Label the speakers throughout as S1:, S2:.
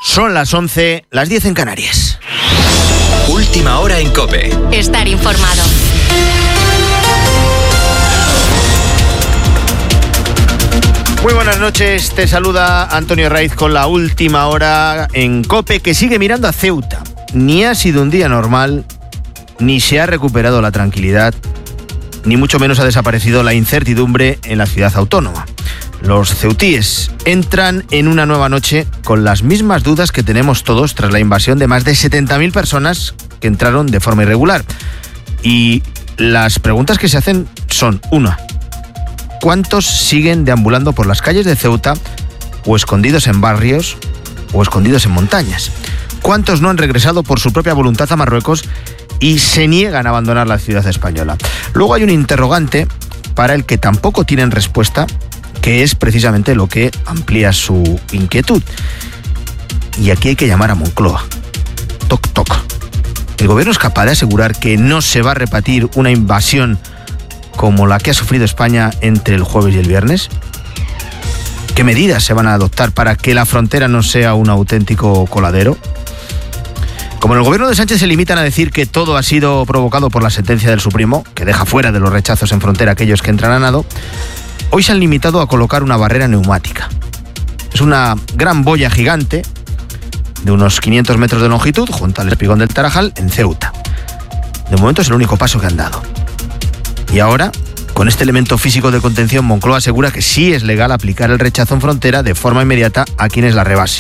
S1: Son las 11, las 10 en Canarias.
S2: Última hora en COPE.
S3: Estar informado.
S1: Muy buenas noches, te saluda Antonio Raiz con la última hora en COPE, que sigue mirando a Ceuta. Ni ha sido un día normal, ni se ha recuperado la tranquilidad, ni mucho menos ha desaparecido la incertidumbre en la ciudad autónoma. Los ceutíes entran en una nueva noche con las mismas dudas que tenemos todos tras la invasión de más de 70.000 personas que entraron de forma irregular. Y las preguntas que se hacen son, una, ¿cuántos siguen deambulando por las calles de Ceuta o escondidos en barrios o escondidos en montañas? ¿Cuántos no han regresado por su propia voluntad a Marruecos y se niegan a abandonar la ciudad española? Luego hay un interrogante para el que tampoco tienen respuesta, que es precisamente lo que amplía su inquietud. Y aquí hay que llamar a Moncloa. Toc, toc. ¿El gobierno es capaz de asegurar que no se va a repetir una invasión como la que ha sufrido España entre el jueves y el viernes? ¿Qué medidas se van a adoptar para que la frontera no sea un auténtico coladero? Como en el gobierno de Sánchez se limitan a decir que todo ha sido provocado por la sentencia del Supremo, que deja fuera de los rechazos en frontera a aquellos que entran a nado, hoy se han limitado a colocar una barrera neumática. Es una gran boya gigante de unos 500 metros de longitud junto al espigón del Tarajal en Ceuta. De momento es el único paso que han dado. Y ahora, con este elemento físico de contención, Moncloa asegura que sí es legal aplicar el rechazo en frontera de forma inmediata a quienes la rebasen.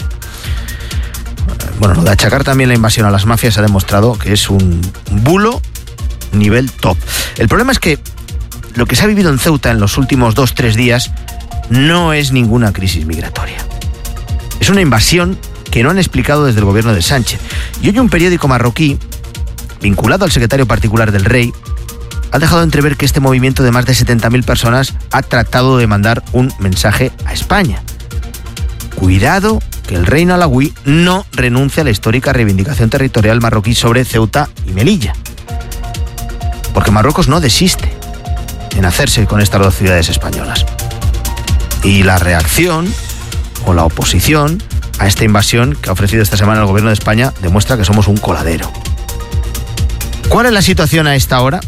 S1: Bueno, lo de achacar también la invasión a las mafias ha demostrado que es un bulo nivel top. El problema es que lo que se ha vivido en Ceuta en los últimos 2-3 días no es ninguna crisis migratoria. Es una invasión que no han explicado desde el gobierno de Sánchez. Y hoy un periódico marroquí, vinculado al secretario particular del rey, ha dejado entrever que este movimiento de más de 70.000 personas ha tratado de mandar un mensaje a España. Cuidado que el reino alauí no renuncia a la histórica reivindicación territorial marroquí sobre Ceuta y Melilla. Porque Marruecos no desiste en hacerse con estas dos ciudades españolas. Y la reacción o la oposición a esta invasión que ha ofrecido esta semana el gobierno de España demuestra que somos un coladero. ¿Cuál es la situación a esta hora?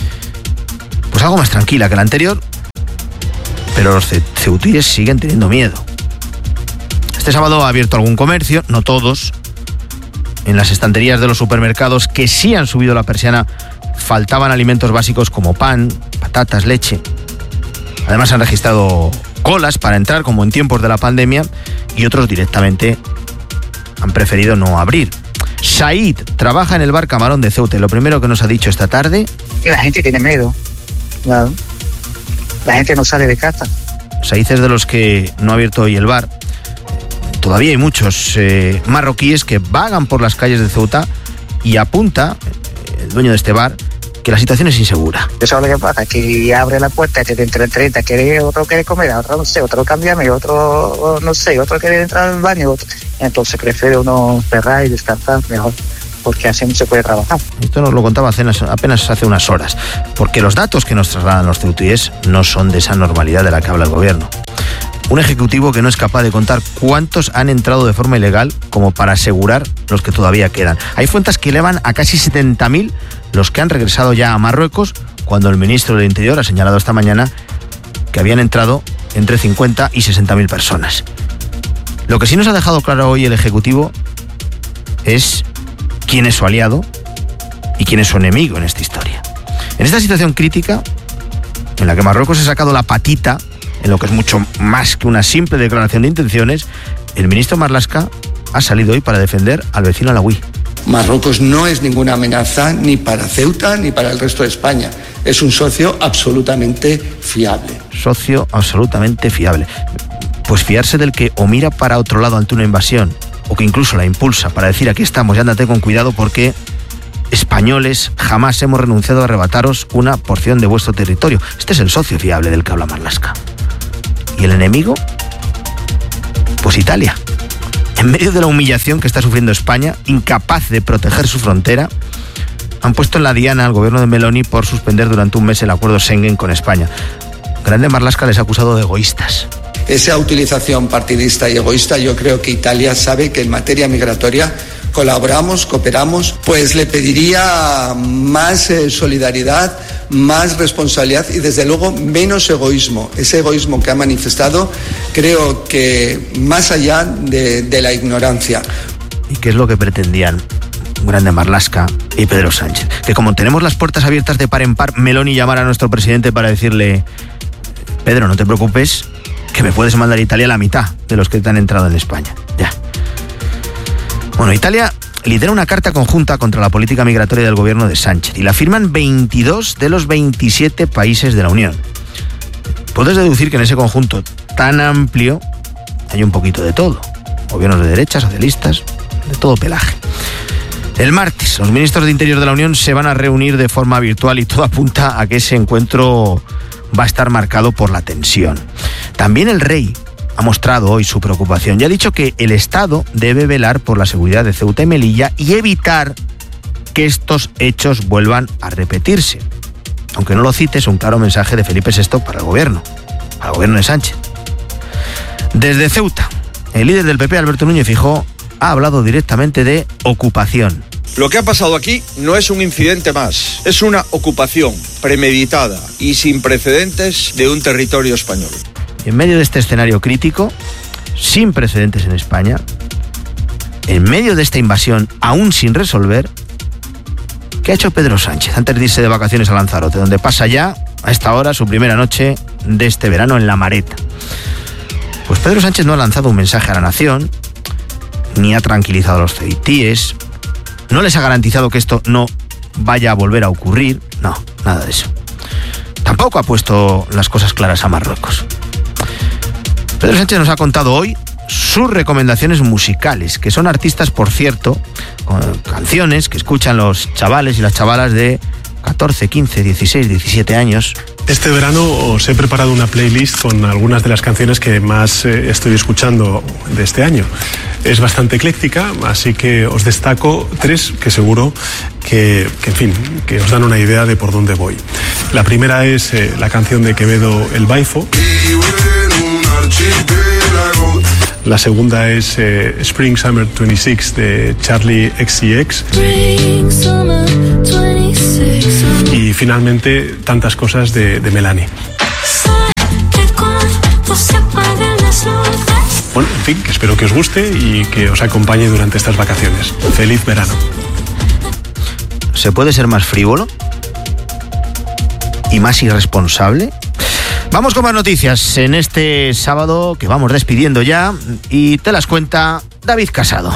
S1: Pues algo más tranquila que la anterior, pero los ceutíes siguen teniendo miedo. Este sábado ha abierto algún comercio, no todos. En las estanterías de los supermercados que sí han subido la persiana faltaban alimentos básicos como pan, patatas, leche. Además han registrado colas para entrar como en tiempos de la pandemia y otros directamente han preferido no abrir. Said trabaja en el bar Camarón de Ceuta y lo primero que nos ha dicho esta tarde...
S4: Que la gente tiene miedo, claro. La gente no sale de casa.
S1: Said es de los que no ha abierto hoy el bar. Todavía hay muchos marroquíes que vagan por las calles de Ceuta y apunta, el dueño de este bar, que la situación es insegura.
S4: Eso es lo que pasa, que abre la puerta, te entra el 30, otro quiere comer, otro no sé, otro cambiame, otro no sé, otro quiere entrar al baño, entonces prefiere uno cerrar y descansar mejor, porque así no se puede trabajar.
S1: Esto nos lo contaba apenas hace unas horas, porque los datos que nos trasladan los ceutíes no son de esa normalidad de la que habla el gobierno. Un ejecutivo que no es capaz de contar cuántos han entrado de forma ilegal como para asegurar los que todavía quedan. Hay fuentes que elevan a casi 70.000 los que han regresado ya a Marruecos, cuando el ministro del Interior ha señalado esta mañana que habían entrado entre 50 y 60.000 personas. Lo que sí nos ha dejado claro hoy el ejecutivo es quién es su aliado y quién es su enemigo en esta historia. En esta situación crítica, en la que Marruecos ha sacado la patita en lo que es mucho más que una simple declaración de intenciones, el ministro Marlaska ha salido hoy para defender al vecino alauí.
S5: Marruecos no es ninguna amenaza ni para Ceuta ni para el resto de España. Es un socio absolutamente fiable.
S1: Socio absolutamente fiable. Pues fiarse del que o mira para otro lado ante una invasión, o que incluso la impulsa para decir aquí estamos y ándate con cuidado porque españoles jamás hemos renunciado a arrebataros una porción de vuestro territorio. Este es el socio fiable del que habla Marlaska. ¿Y el enemigo? Pues Italia. En medio de la humillación que está sufriendo España, incapaz de proteger su frontera, han puesto en la diana al gobierno de Meloni por suspender durante un mes el acuerdo Schengen con España. Grande Marlaska les ha acusado de egoístas.
S5: esa utilización partidista y egoísta. Yo creo que Italia sabe que en materia migratoria colaboramos, cooperamos, pues le pediría más solidaridad, más responsabilidad y desde luego menos egoísmo. Ese egoísmo que ha manifestado, creo que más allá de la ignorancia.
S1: ¿Y qué es lo que pretendían Grande Marlaska y Pedro Sánchez? Que como tenemos las puertas abiertas de par en par, Meloni llamara a nuestro presidente para decirle: Pedro, no te preocupes, que me puedes mandar a Italia la mitad de los que te han entrado en España. Ya. Bueno, Italia lidera una carta conjunta contra la política migratoria del gobierno de Sánchez y la firman 22 de los 27 países de la Unión. Puedes deducir que en ese conjunto tan amplio hay un poquito de todo. Gobiernos de derecha, socialistas, de todo pelaje. El martes, los ministros de Interior de la Unión se van a reunir de forma virtual y todo apunta a que ese encuentro va a estar marcado por la tensión. También el rey ha mostrado hoy su preocupación y ha dicho que el Estado debe velar por la seguridad de Ceuta y Melilla y evitar que estos hechos vuelvan a repetirse. Aunque no lo cite, es un claro mensaje de Felipe VI para el gobierno de Sánchez. Desde Ceuta, el líder del PP, Alberto Núñez Feijóo, ha hablado directamente de ocupación.
S3: Lo que ha pasado aquí no es un incidente más, es una ocupación premeditada y sin precedentes de un territorio español.
S1: En medio de este escenario crítico, sin precedentes en España, en medio de esta invasión aún sin resolver, ¿qué ha hecho Pedro Sánchez antes de irse de vacaciones a Lanzarote, donde pasa ya, a esta hora, su primera noche de este verano en La Mareta? Pues Pedro Sánchez no ha lanzado un mensaje a la nación, ni ha tranquilizado a los ceutíes, no les ha garantizado que esto no vaya a volver a ocurrir, no, nada de eso. Tampoco ha puesto las cosas claras a Marruecos. Pedro Sánchez nos ha contado hoy sus recomendaciones musicales, que son artistas, por cierto, con canciones que escuchan los chavales y las chavalas de 14, 15, 16, 17 años.
S6: Este verano os he preparado una playlist con algunas de las canciones que más estoy escuchando de este año. Es bastante ecléctica, así que os destaco 3 que seguro que os dan una idea de por dónde voy. La primera es la canción de Quevedo, El Baifo. La segunda es Spring Summer 26 de Charlie XCX. Y finalmente Tantas cosas de Melanie. Bueno, en fin, que espero que os guste y que os acompañe durante estas vacaciones. ¡Feliz verano!
S1: ¿Se puede ser más frívolo y más irresponsable? Vamos con más noticias en este sábado que vamos despidiendo ya y te las cuenta David Casado.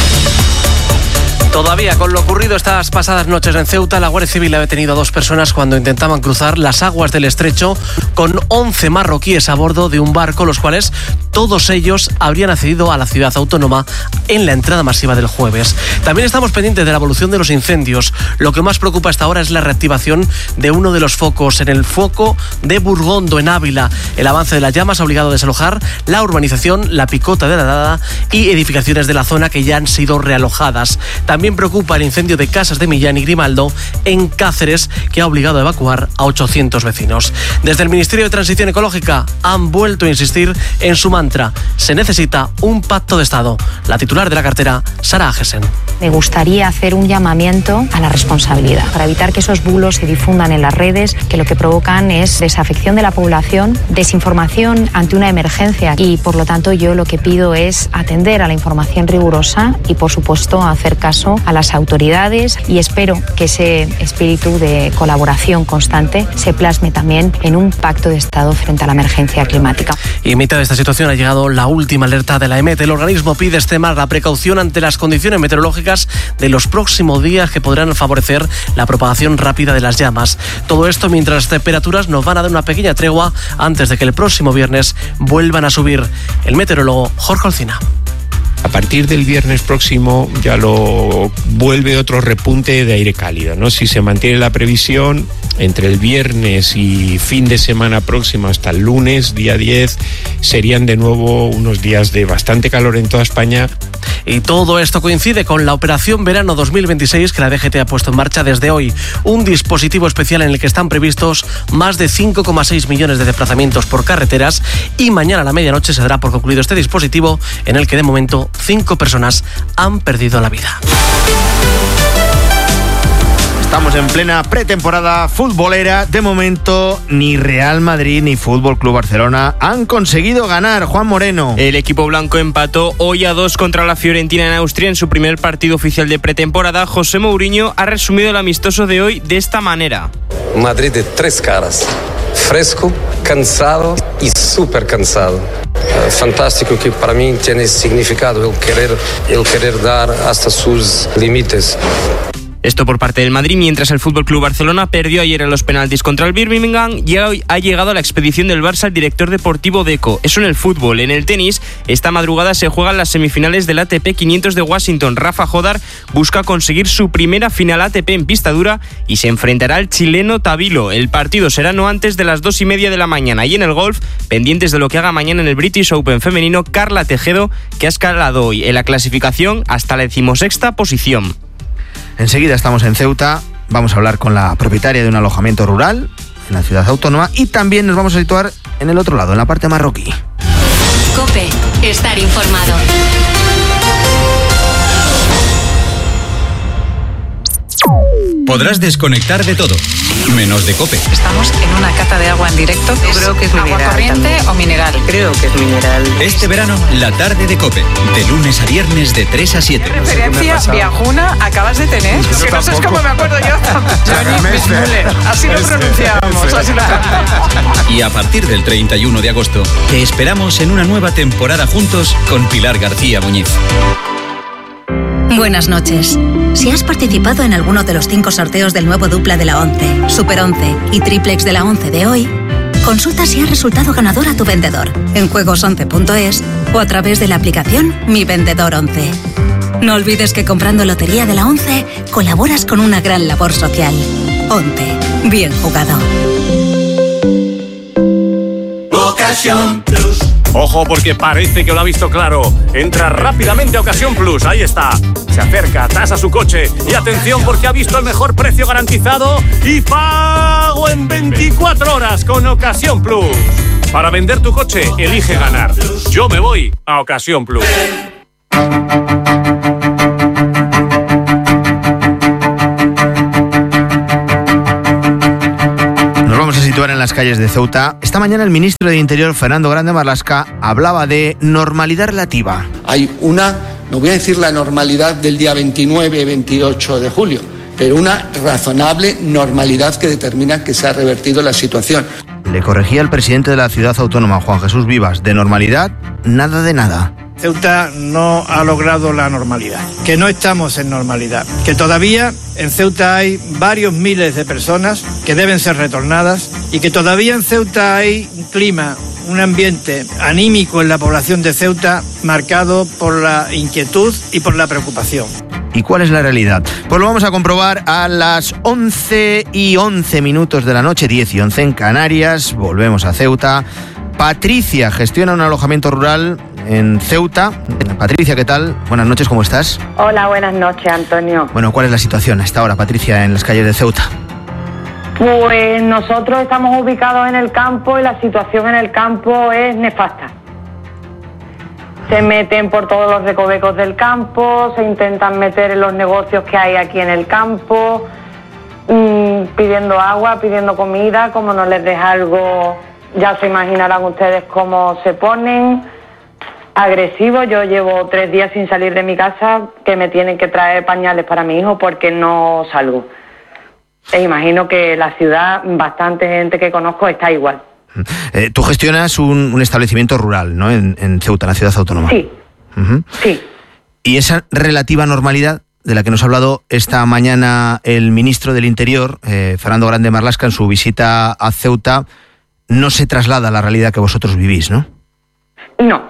S7: Todavía con lo ocurrido estas pasadas noches en Ceuta, la Guardia Civil ha detenido a 2 personas cuando intentaban cruzar las aguas del estrecho con 11 marroquíes a bordo de un barco, los cuales todos ellos habrían accedido a la ciudad autónoma en la entrada masiva del jueves. También estamos pendientes de la evolución de los incendios. Lo que más preocupa hasta ahora es la reactivación de uno de los focos, en el foco de Burgondo, en Ávila. El avance de las llamas ha obligado a desalojar la urbanización La Picota de la Dada y edificaciones de la zona que ya han sido realojadas. También preocupa el incendio de casas de Millán y Grimaldo en Cáceres, que ha obligado a evacuar a 800 vecinos. Desde el Ministerio de Transición Ecológica han vuelto a insistir en su mantra: se necesita un pacto de Estado. La titular de la cartera, Sara Agesen.
S8: Me gustaría hacer un llamamiento a la responsabilidad para evitar que esos bulos se difundan en las redes, que lo que provocan es desafección de la población, desinformación ante una emergencia, y por lo tanto yo lo que pido es atender a la información rigurosa y por supuesto hacer caso a las autoridades, y espero que ese espíritu de colaboración constante se plasme también en un pacto de Estado frente a la emergencia climática.
S7: Y en mitad de esta situación ha llegado la última alerta de la EMET. El organismo pide extremar la precaución ante las condiciones meteorológicas de los próximos días que podrán favorecer la propagación rápida de las llamas. Todo esto mientras las temperaturas nos van a dar una pequeña tregua antes de que el próximo viernes vuelvan a subir. El meteorólogo Jorge Olcina.
S9: A partir del viernes próximo ya lo vuelve otro repunte de aire cálido, ¿no? Si se mantiene la previsión, entre el viernes y fin de semana próximo hasta el lunes, día 10, serían de nuevo unos días de bastante calor en toda España.
S7: Y todo esto coincide con la Operación Verano 2026 que la DGT ha puesto en marcha desde hoy. Un dispositivo especial en el que están previstos más de 5,6 millones de desplazamientos por carreteras, y mañana a la medianoche se dará por concluido este dispositivo en el que de momento 5 personas han perdido la vida.
S1: Estamos en plena pretemporada futbolera. De momento, ni Real Madrid ni Fútbol Club Barcelona han conseguido ganar. Juan Moreno.
S10: El equipo blanco empató hoy a 2 contra la Fiorentina en Austria en su primer partido oficial de pretemporada. José Mourinho ha resumido el amistoso de hoy de esta manera.
S11: Madrid de 3 caras. Fresco, cansado y súper cansado. Fantástico, que para mí tiene significado el querer dar hasta sus límites.
S10: Esto por parte del Madrid, mientras el FC Barcelona perdió ayer en los penaltis contra el Birmingham, y hoy ha llegado a la expedición del Barça el director deportivo Deco. Eso en el fútbol. En el tenis, esta madrugada se juegan las semifinales del ATP 500 de Washington. Rafa Jodar busca conseguir su primera final ATP en pista dura y se enfrentará al chileno Tabilo. El partido será no antes de las 2:30 de la mañana. Y en el golf, pendientes de lo que haga mañana en el British Open femenino, Carla Tejedo, que ha escalado hoy en la clasificación hasta la 16ª posición.
S1: Enseguida estamos en Ceuta, vamos a hablar con la propietaria de un alojamiento rural en la ciudad autónoma, y también nos vamos a situar en el otro lado, en la parte marroquí.
S12: COPE, estar informado.
S2: Podrás desconectar de todo, menos de COPE.
S13: Estamos en una cata de agua en directo.
S14: Yo creo que es
S13: agua
S14: mineral
S13: corriente
S14: también.
S13: O mineral.
S14: Creo que es mineral.
S2: Este verano, la tarde de COPE, de lunes a viernes de 3 a 7.
S13: ¿Qué referencia viajuna acabas de tener? Que no sé cómo me acuerdo yo. Así lo pronunciamos.
S2: Y a partir del 31 de agosto, te esperamos en una nueva temporada juntos con Pilar García Muñiz.
S15: Buenas noches. Si has participado en alguno de los 5 sorteos del nuevo dupla de la 11, Super 11 y Triplex de la 11 de hoy, consulta si has resultado ganador a tu vendedor en juegos11.es o a través de la aplicación Mi Vendedor 11. No olvides que comprando Lotería de la 11 colaboras con una gran labor social. 11. Bien jugado.
S16: Ocasión Plus. Ojo, porque parece que lo ha visto claro. Entra rápidamente a Ocasión Plus, ahí está. Se acerca, tasa su coche y atención porque ha visto el mejor precio garantizado y pago en 24 horas con Ocasión Plus. Para vender tu coche, elige ganar. Yo me voy a Ocasión Plus.
S1: En las calles de Ceuta. Esta mañana el ministro de Interior, Fernando Grande Marlaska, hablaba de normalidad relativa.
S5: Hay una, no voy a decir la normalidad del día 29-28 de julio, pero una razonable normalidad que determina que se ha revertido la situación.
S1: Le corregía el presidente de la ciudad autónoma, Juan Jesús Vivas, de normalidad, nada de nada.
S17: Ceuta no ha logrado la normalidad, que no estamos en normalidad, que todavía en Ceuta hay varios miles de personas que deben ser retornadas y que todavía en Ceuta hay un clima, un ambiente anímico en la población de Ceuta marcado por la inquietud y por la preocupación.
S1: ¿Y cuál es la realidad? Pues lo vamos a comprobar a las 11:11 de la noche, 10:11 en Canarias. Volvemos a Ceuta. Patricia gestiona un alojamiento rural en Ceuta. Patricia, ¿qué tal? Buenas noches, ¿cómo estás?
S18: Hola, buenas noches, Antonio.
S1: Bueno, ¿cuál es la situación a esta hora, Patricia, en las calles de Ceuta?
S18: Pues nosotros estamos ubicados en el campo y la situación en el campo es nefasta. Se meten por todos los recovecos del campo, se intentan meter en los negocios que hay aquí en el campo, pidiendo agua, pidiendo comida. Como no les deja algo, ya se imaginarán ustedes cómo se ponen. Agresivos. Yo llevo 3 días sin salir de mi casa, que me tienen que traer pañales para mi hijo porque no salgo. E imagino que la ciudad, bastante gente que conozco está igual.
S1: Tú gestionas un establecimiento rural, ¿no? En Ceuta, en la ciudad autónoma.
S18: Sí. Sí.
S1: Y esa relativa normalidad de la que nos ha hablado esta mañana el ministro del Interior, Fernando Grande Marlaska, en su visita a Ceuta, no se traslada a la realidad que vosotros vivís, ¿no?
S18: No.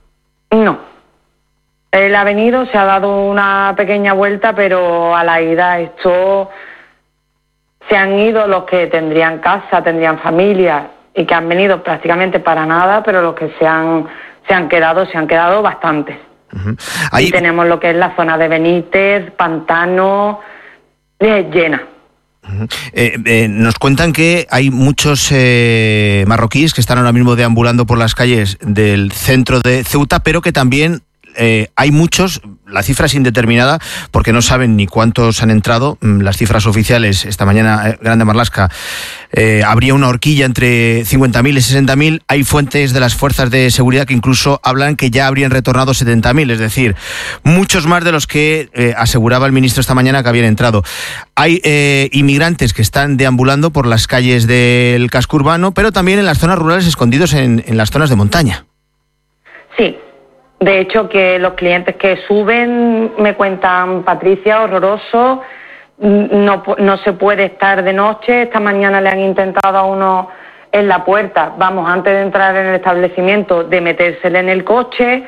S18: Él ha venido, se ha dado una pequeña vuelta, pero a la ida esto se han ido los que tendrían casa, tendrían familia y que han venido prácticamente para nada, pero los que se han quedado bastantes. Ahí tenemos lo que es la zona de Benítez, Pantano, llena.
S1: Nos cuentan que hay muchos marroquíes que están ahora mismo deambulando por las calles del centro de Ceuta, pero que también hay muchos, la cifra es indeterminada porque no saben ni cuántos han entrado. Las cifras oficiales, esta mañana Grande Marlaska, habría una horquilla entre 50.000 y 60.000. Hay fuentes de las fuerzas de seguridad que incluso hablan que ya habrían retornado 70.000, es decir, muchos más de los que aseguraba el ministro esta mañana que habían entrado. Hay inmigrantes que están deambulando por las calles del casco urbano, pero también en las zonas rurales, escondidos en las zonas de montaña.
S18: Sí. De hecho, que los clientes que suben me cuentan, Patricia, horroroso, no se puede estar de noche. Esta mañana le han intentado a uno en la puerta, antes de entrar en el establecimiento, de metérsele en el coche.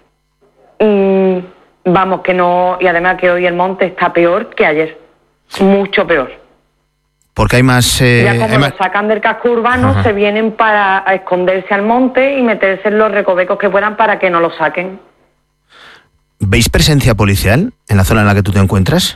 S18: Que no, y además que hoy el monte está peor que ayer, mucho peor.
S1: Porque hay más...
S18: ya como lo sacan del casco urbano, se vienen para esconderse al monte y meterse en los recovecos que puedan para que no lo saquen.
S1: ¿Veis presencia policial en la zona en la que tú te encuentras?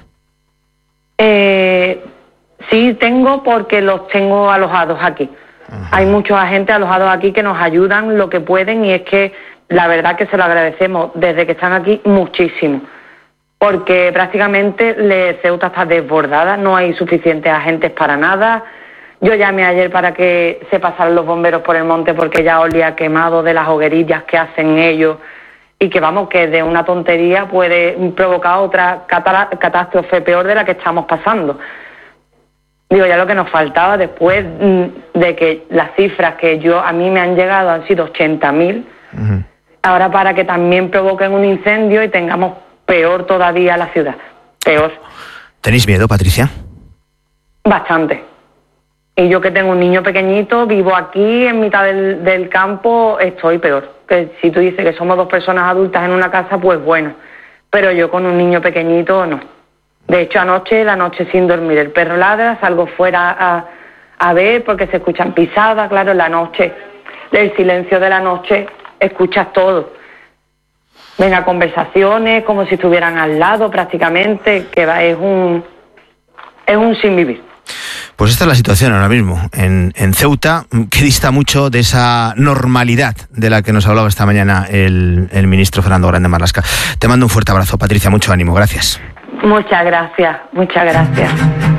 S18: Sí, tengo, porque los tengo alojados aquí. Hay muchos agentes alojados aquí que nos ayudan lo que pueden, y es que la verdad que se lo agradecemos desde que están aquí muchísimo. Porque prácticamente Ceuta está desbordada, no hay suficientes agentes para nada. Yo llamé ayer para que se pasaran los bomberos por el monte porque ya olía quemado de las hoguerillas que hacen ellos, y que que de una tontería puede provocar otra catástrofe peor de la que estamos pasando. Ya lo que nos faltaba, después de que las cifras que a mí me han llegado han sido 80.000, ahora para que también provoquen un incendio y tengamos peor todavía la ciudad. Peor.
S1: ¿Tenéis miedo, Patricia?
S18: Bastante. Y yo, que tengo un niño pequeñito, vivo aquí en mitad del campo, estoy peor. Que si tú dices que somos dos personas adultas en una casa, pues bueno. Pero yo con un niño pequeñito, no. De hecho, la noche sin dormir. El perro ladra, salgo fuera a ver porque se escuchan pisadas. Claro, en la noche, el silencio de la noche, escuchas todo. Conversaciones como si estuvieran al lado prácticamente, que es un sin vivir.
S1: Pues esta es la situación ahora mismo en Ceuta, que dista mucho de esa normalidad de la que nos hablaba esta mañana el ministro Fernando Grande Marlaska. Te mando un fuerte abrazo, Patricia, mucho ánimo, gracias.
S18: Muchas gracias, muchas gracias.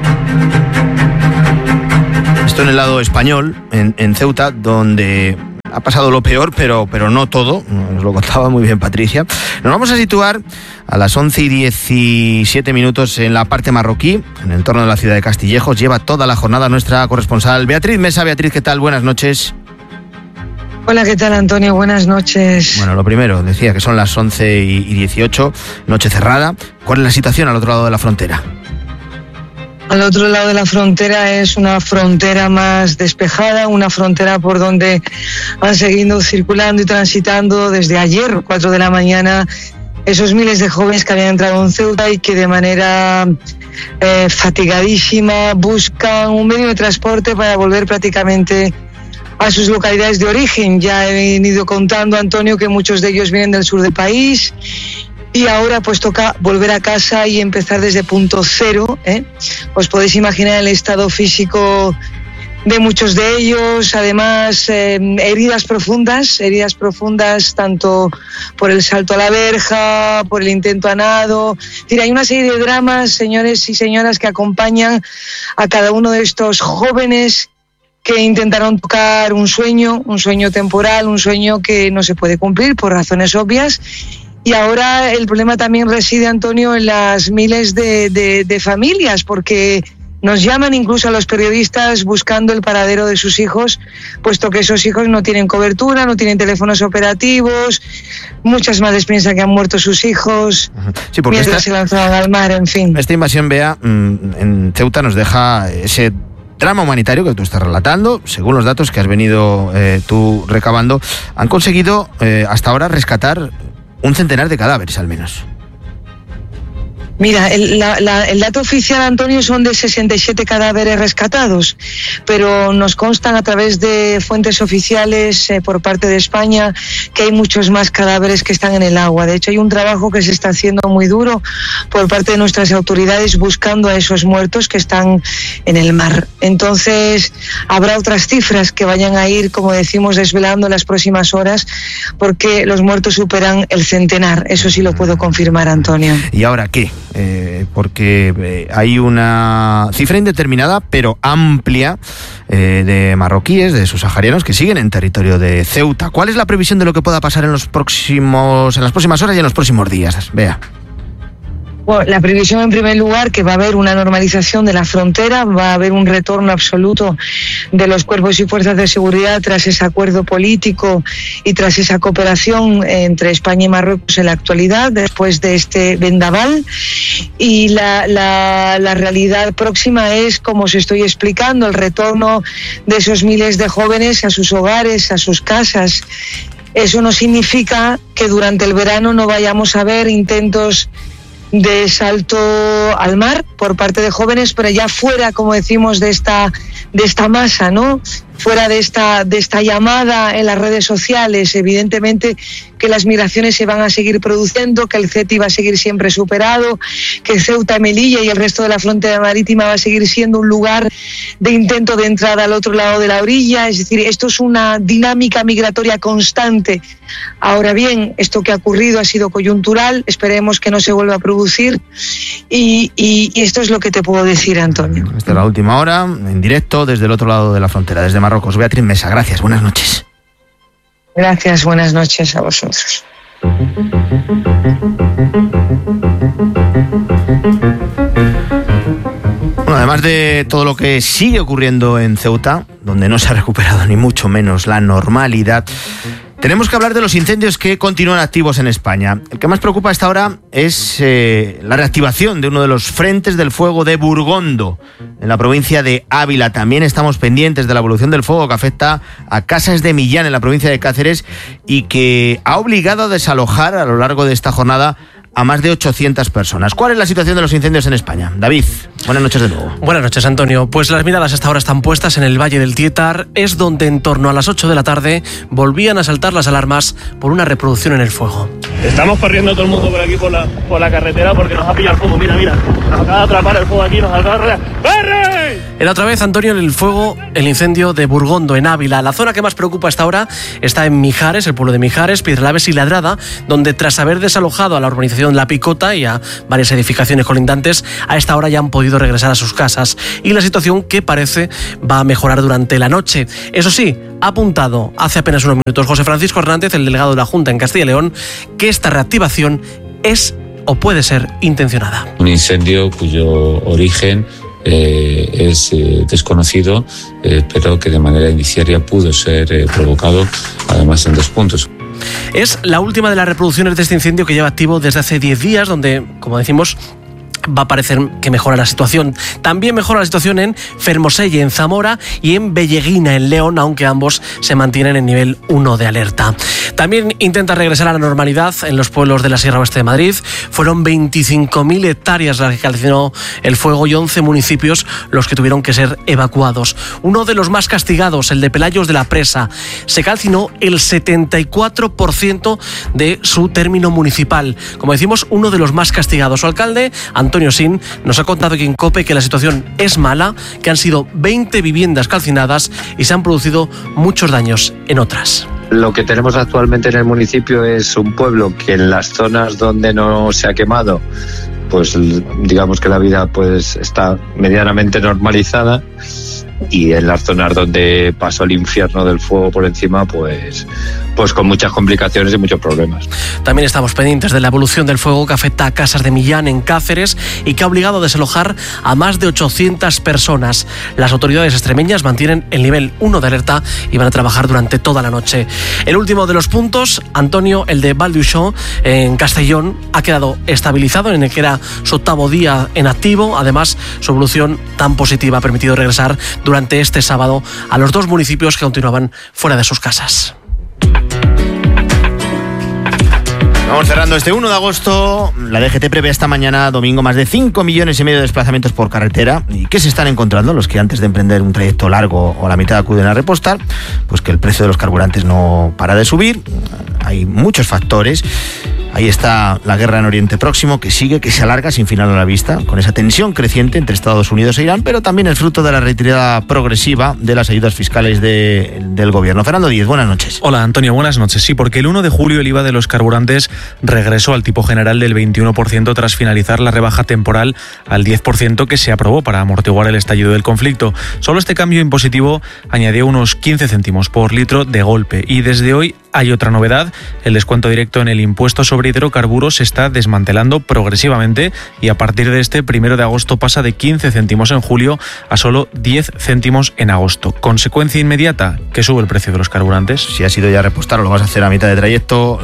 S1: Esto en el lado español, en Ceuta, donde ha pasado lo peor, pero no todo. Nos lo contaba muy bien Patricia. Nos vamos a situar a las 11:17 en la parte marroquí, en el entorno de la ciudad de Castillejos. Lleva toda la jornada nuestra corresponsal Beatriz Mesa. Beatriz, ¿qué tal? Buenas noches.
S14: Hola, ¿qué tal, Antonio? Buenas noches.
S1: Bueno, lo primero, decía que son las 11:18, noche cerrada. ¿Cuál es la situación al otro lado de la frontera?
S14: Al otro lado de la frontera es una frontera más despejada, una frontera por donde han seguido circulando y transitando desde ayer, 4 de la mañana, esos miles de jóvenes que habían entrado en Ceuta y que de manera fatigadísima buscan un medio de transporte para volver prácticamente a sus localidades de origen. Ya he ido contando, Antonio, que muchos de ellos vienen del sur del país. Y ahora pues toca volver a casa y empezar desde punto cero, ¿eh? Os podéis imaginar el estado físico de muchos de ellos, además heridas profundas tanto por el salto a la verja, por el intento a nado. Es decir, hay una serie de dramas, señores y señoras, que acompañan a cada uno de estos jóvenes que intentaron tocar un sueño temporal, un sueño que no se puede cumplir por razones obvias. Y ahora el problema también reside, Antonio, en las miles de familias, porque nos llaman incluso a los periodistas buscando el paradero de sus hijos, puesto que esos hijos no tienen cobertura, no tienen teléfonos operativos, muchas madres piensan que han muerto sus hijos, sí, mientras se lanzaban al mar, en fin.
S1: Esta invasión, Bea, en Ceuta nos deja ese drama humanitario que tú estás relatando. Según los datos que has venido tú recabando, han conseguido hasta ahora rescatar un centenar de cadáveres al menos.
S14: Mira, el dato oficial, Antonio, son de 67 cadáveres rescatados, pero nos constan a través de fuentes oficiales por parte de España que hay muchos más cadáveres que están en el agua. De hecho, hay un trabajo que se está haciendo muy duro por parte de nuestras autoridades buscando a esos muertos que están en el mar. Entonces, habrá otras cifras que vayan a ir, como decimos, desvelando en las próximas horas, porque los muertos superan el centenar. Eso sí lo puedo confirmar, Antonio.
S1: ¿Y ahora qué? Porque hay una cifra indeterminada pero amplia de marroquíes, de subsaharianos que siguen en territorio de Ceuta. ¿Cuál es la previsión de lo que pueda pasar en las próximas horas y en los próximos días? Vea.
S14: Bueno, la previsión, en primer lugar, que va a haber una normalización de la frontera, va a haber un retorno absoluto de los cuerpos y fuerzas de seguridad tras ese acuerdo político y tras esa cooperación entre España y Marruecos en la actualidad, después de este vendaval. Y la realidad próxima es, como os estoy explicando, el retorno de esos miles de jóvenes a sus hogares, a sus casas. Eso no significa que durante el verano no vayamos a ver intentos de salto al mar por parte de jóvenes, pero ya fuera, como decimos, de esta masa, ¿no? Fuera de esta llamada en las redes sociales. Evidentemente que las migraciones se van a seguir produciendo, que el CETI va a seguir siempre superado, que Ceuta, Melilla y el resto de la frontera marítima va a seguir siendo un lugar de intento de entrada al otro lado de la orilla. Es decir, esto es una dinámica migratoria constante. Ahora bien, esto que ha ocurrido ha sido coyuntural, esperemos que no se vuelva a producir y esto es lo que te puedo decir, Antonio.
S1: Esta es la última hora, en directo desde el otro lado de la frontera, desde Marruecos. Beatriz Mesa, gracias, buenas noches.
S14: Gracias, buenas noches a vosotros.
S1: Bueno, además de todo lo que sigue ocurriendo en Ceuta, donde no se ha recuperado ni mucho menos la normalidad, tenemos que hablar de los incendios que continúan activos en España. El que más preocupa a esta hora es la reactivación de uno de los frentes del fuego de Burgondo, en la provincia de Ávila. También estamos pendientes de la evolución del fuego que afecta a Casas de Millán, en la provincia de Cáceres, y que ha obligado a desalojar a lo largo de esta jornada a más de 800 personas. ¿Cuál es la situación de los incendios en España? David, buenas noches de nuevo.
S7: Buenas noches, Antonio. Pues las miradas hasta ahora están puestas en el Valle del Tietar. Es donde en torno a las 8 de la tarde volvían a saltar las alarmas por una reproducción en el fuego.
S19: Estamos corriendo todo el mundo por aquí por la carretera porque nos ha pillado el fuego. Mira, nos acaba de atrapar el fuego aquí, nos acaba de... ¡Corre!
S7: Era otra vez, Antonio, el fuego, el incendio de Burgondo, en Ávila. La zona que más preocupa hasta ahora está en Mijares, el pueblo de Mijares, Piedralaves y Ladrada, donde tras haber desalojado a la urbanización La Picota y a varias edificaciones colindantes, a esta hora ya han podido regresar a sus casas. Y la situación, que parece, va a mejorar durante la noche. Eso sí, ha apuntado hace apenas unos minutos José Francisco Hernández, el delegado de la Junta en Castilla y León, que esta reactivación es o puede ser intencionada.
S20: Un incendio cuyo origen es desconocido, pero que de manera indiciaria pudo ser provocado, además en 2 puntos.
S7: Es la última de las reproducciones de este incendio, que lleva activo desde hace 10 días, donde, como decimos, va a parecer que mejora la situación. También mejora la situación en Fermoselle, en Zamora, y en Belleguina, en León, aunque ambos se mantienen en nivel 1 de alerta. También intenta regresar a la normalidad en los pueblos de la Sierra Oeste de Madrid. Fueron 25.000 hectáreas las que calcinó el fuego y 11 municipios los que tuvieron que ser evacuados. Uno de los más castigados, el de Pelayos de la Presa, se calcinó el 74% de su término municipal. Como decimos, uno de los más castigados. Su alcalde, Antonio Sin, nos ha contado aquí en COPE que la situación es mala, que han sido 20 viviendas calcinadas y se han producido muchos daños en otras.
S21: Lo que tenemos actualmente en el municipio es un pueblo que en las zonas donde no se ha quemado, pues digamos que la vida pues está medianamente normalizada, y en las zonas donde pasó el infierno del fuego por encima, pues con muchas complicaciones y muchos problemas.
S7: También estamos pendientes de la evolución del fuego que afecta a Casas de Millán, en Cáceres, y que ha obligado a desalojar a más de 800 personas. Las autoridades extremeñas mantienen el nivel 1 de alerta y van a trabajar durante toda la noche. El último de los puntos, Antonio, el de Valduixó, en Castellón, ha quedado estabilizado, en el que era su 8º día en activo. Además, su evolución tan positiva ha permitido regresar durante este sábado a los 2 municipios que continuaban fuera de sus casas.
S1: Vamos cerrando este 1 de agosto. La DGT prevé esta mañana, domingo, más de 5,5 millones de desplazamientos por carretera. ¿Y qué se están encontrando los que antes de emprender un trayecto largo o la mitad acuden a repostar? Pues que el precio de los carburantes no para de subir. Hay muchos factores. Ahí está la guerra en Oriente Próximo, que sigue, que se alarga sin final a la vista, con esa tensión creciente entre Estados Unidos e Irán, pero también es fruto de la retirada progresiva de las ayudas fiscales del gobierno. Fernando Díez, buenas noches.
S4: Hola, Antonio, buenas noches. Sí, porque el 1 de julio el IVA de los carburantes regresó al tipo general del 21% tras finalizar la rebaja temporal al 10% que se aprobó para amortiguar el estallido del conflicto. Solo este cambio impositivo añadió unos 15 céntimos por litro de golpe, y desde hoy hay otra novedad. El descuento directo en el impuesto sobre hidrocarburos se está desmantelando progresivamente y a partir de este 1 de agosto pasa de 15 céntimos en julio a solo 10 céntimos en agosto. Consecuencia inmediata, que sube el precio de los carburantes.
S1: Si has ido ya a repostar o lo vas a hacer a mitad de trayecto,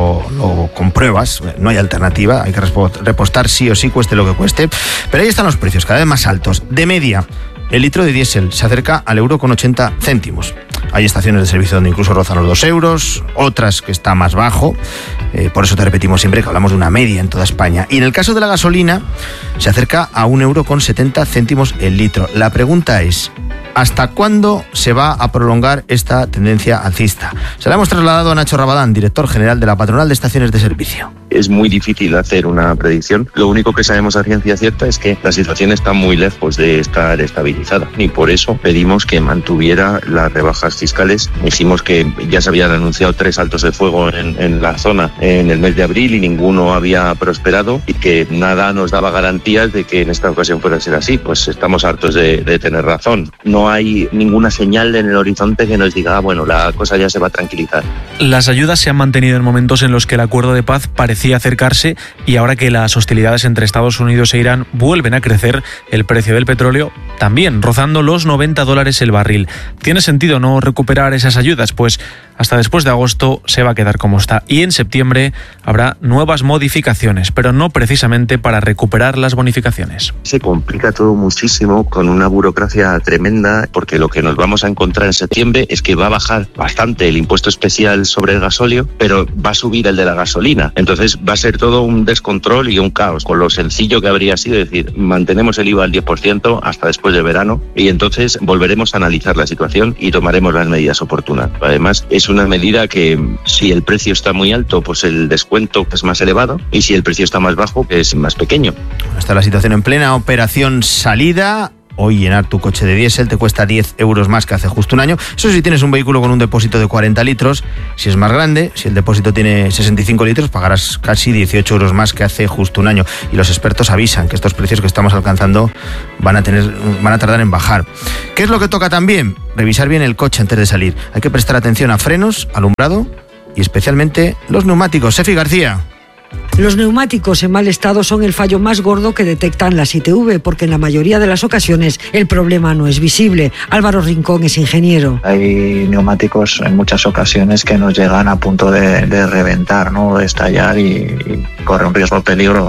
S1: lo compruebas, no hay alternativa, hay que repostar sí o sí, cueste lo que cueste. Pero ahí están los precios, cada vez más altos. De media, el litro de diésel se acerca al euro con 80 céntimos. Hay estaciones de servicio donde incluso rozan los 2 euros, otras que está más bajo. Por eso te repetimos siempre que hablamos de una media en toda España. Y en el caso de la gasolina, se acerca a 1 euro con 70 céntimos el litro. La pregunta es, ¿hasta cuándo se va a prolongar esta tendencia alcista? Se la hemos trasladado a Nacho Rabadán, director general de la Patronal de Estaciones de Servicio.
S22: Es muy difícil hacer una predicción. Lo único que sabemos a ciencia cierta es que la situación está muy lejos de estar estabilizada y por eso pedimos que mantuviera las rebajas fiscales. Dijimos que ya se habían anunciado 3 altos de fuego en la zona en el mes de abril y ninguno había prosperado y que nada nos daba garantías de que en esta ocasión fuera a ser así. Pues estamos hartos de tener razón. No hay ninguna señal en el horizonte que nos diga, bueno, la cosa ya se va a tranquilizar.
S4: Las ayudas se han mantenido en momentos en los que el acuerdo de paz parecía acercarse y ahora que las hostilidades entre Estados Unidos e Irán vuelven a crecer, el precio del petróleo también, rozando los $90 el barril. ¿Tiene sentido no recuperar esas ayudas? Pues hasta después de agosto se va a quedar como está y en septiembre habrá nuevas modificaciones, pero no precisamente para recuperar las bonificaciones.
S22: Se complica todo muchísimo con una burocracia tremenda porque lo que nos vamos a encontrar en septiembre es que va a bajar bastante el impuesto especial sobre el gasóleo, pero va a subir el de la gasolina. Entonces va a ser todo un descontrol y un caos, con lo sencillo que habría sido decir, mantenemos el IVA al 10% hasta después del verano y entonces volveremos a analizar la situación y tomaremos las medidas oportunas. Además, es una medida que si el precio está muy alto, pues el descuento es más elevado y si el precio está más bajo, es más pequeño.
S1: Está la situación en plena operación salida. Hoy llenar tu coche de diésel te cuesta 10 euros más que hace justo un año. Eso si tienes un vehículo con un depósito de 40 litros. Si es más grande, si el depósito tiene 65 litros, pagarás casi 18 euros más que hace justo un año. Y los expertos avisan que estos precios que estamos alcanzando van a tardar en bajar. ¿Qué es lo que toca también? Revisar bien el coche antes de salir. Hay que prestar atención a frenos, alumbrado y especialmente los neumáticos. Sefi García.
S23: Los neumáticos en mal estado son el fallo más gordo que detectan las ITV, porque en la mayoría de las ocasiones el problema no es visible. Álvaro Rincón es ingeniero.
S24: Hay neumáticos en muchas ocasiones que nos llegan a punto de reventar, ¿no? De estallar y corre un riesgo, peligro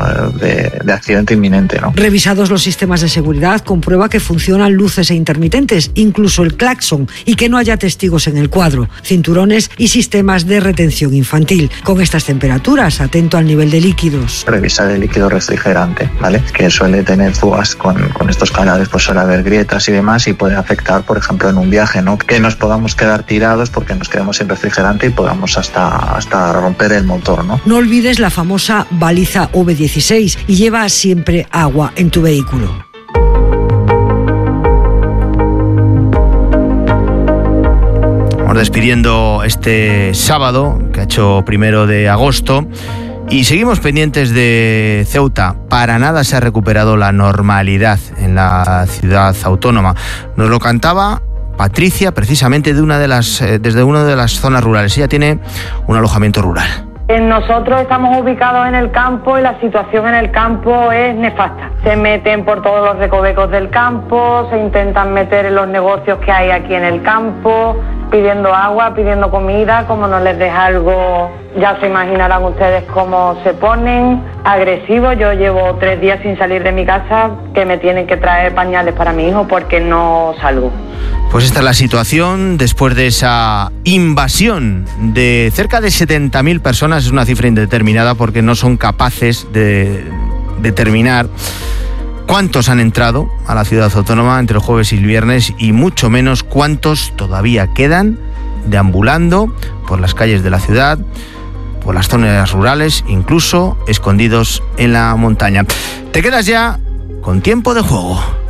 S24: de accidente inminente, ¿no?
S23: Revisados los sistemas de seguridad, comprueba que funcionan luces e intermitentes, incluso el claxon, y que no haya testigos en el cuadro, cinturones y sistemas de retención infantil. Con estas temperaturas, atento al nivel de líquidos.
S24: Revisar el líquido refrigerante, ¿vale? Que suele tener fugas con estos canales, pues suele haber grietas y demás y puede afectar, por ejemplo, en un viaje, ¿no? Que nos podamos quedar tirados porque nos quedemos sin refrigerante y podamos hasta romper el motor, ¿no?
S23: No olvides la famosa baliza V16 y lleva siempre agua en tu vehículo.
S1: Vamos despidiendo este sábado, que ha hecho 1 de agosto. Y seguimos pendientes de Ceuta. Para nada se ha recuperado la normalidad en la ciudad autónoma. Nos lo cantaba Patricia, precisamente desde una de las zonas rurales. Ella tiene un alojamiento rural.
S18: Nosotros estamos ubicados en el campo y la situación en el campo es nefasta. Se meten por todos los recovecos del campo, se intentan meter en los negocios que hay aquí en el campo, pidiendo agua, pidiendo comida. Como no les deja algo, ya se imaginarán ustedes cómo se ponen. agresivo. Yo llevo 3 días sin salir de mi casa, que me tienen que traer pañales para mi hijo porque no salgo.
S1: Pues esta es la situación después de esa invasión de cerca de 70.000 personas. Es una cifra indeterminada porque no son capaces de determinar cuántos han entrado a la ciudad autónoma entre el jueves y el viernes, y mucho menos cuántos todavía quedan deambulando por las calles de la ciudad, por las zonas rurales, incluso escondidos en la montaña. Te quedas ya con tiempo de juego.